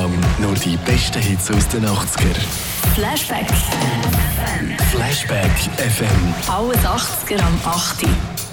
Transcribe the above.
lang nur die besten Hits aus den 80er. Flashback FM. Flashback FM. Alles 80er am 8.